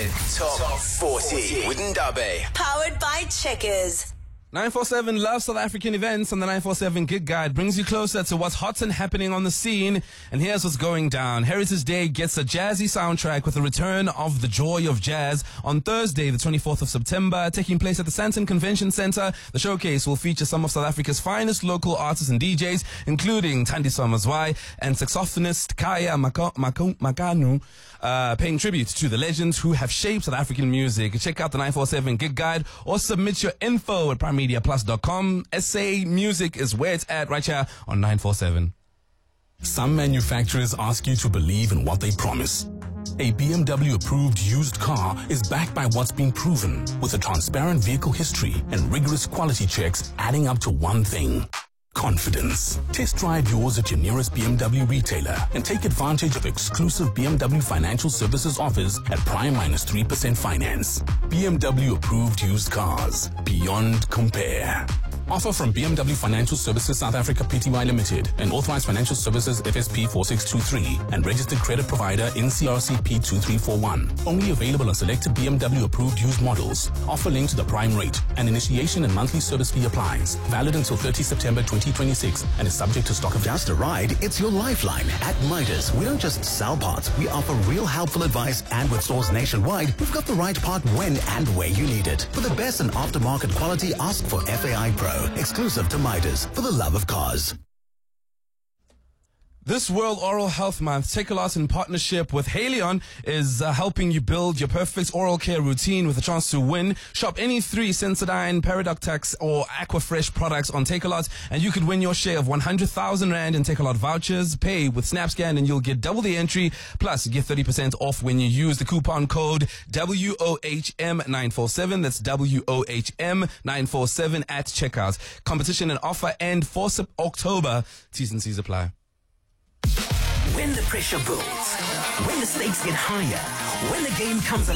Inside Top 40 with Ndabe. Powered by Checkers. 947 Love South African Events on the 947 Gig Guide brings you closer to what's hot and happening on the scene. And here's what's going down. Heritage Day gets a jazzy soundtrack with the return of the Joy of Jazz on Thursday, the 24th of September, taking place at the Sandton Convention Center. The showcase will feature some of South Africa's finest local artists and DJs, including Thandiswa Mazwai and saxophonist Kaya Makanu, paying tribute to the legends who have shaped South African music. Check out the 947 Gig Guide or submit your info at primemediaplus.com. SA Music is where it's at right here on 947. Some manufacturers ask you to believe in what they promise. A BMW approved used car is backed by what's been proven, with a transparent vehicle history and rigorous quality checks adding up to one thing: confidence. Test drive yours at your nearest BMW retailer and take advantage of exclusive BMW financial services offers at prime -3% finance. BMW approved used cars. Beyond compare. Offer from BMW Financial Services South Africa Pty Limited, an authorized financial services FSP 4623 and registered credit provider NCRCP 2341. Only available on selected BMW approved used models. Offer linked to the prime rate. An initiation and monthly service fee applies. Valid until 30 September 2026 and is subject to stock of. Just a ride, it's your lifeline. At Midas, we don't just sell parts, we offer real helpful advice, and with stores nationwide, we've got the right part when and where you need it. For the best in aftermarket quality, ask for FAI Pro. Exclusive to Midas, for the love of cars. This World Oral Health Month, Takealot in partnership with Haleon is helping you build your perfect oral care routine with a chance to win. Shop any 3 Sensodyne, Parodontax or Aquafresh products on Takealot and you could win your share of 100,000 Rand in Takealot vouchers. Pay with SnapScan and you'll get double the entry. Plus, you get 30% off when you use the coupon code WOHM947. That's WOHM947 at checkout. Competition and offer end 4th October. T's and C's apply. When the pressure builds, when the stakes get higher, when the game comes alive.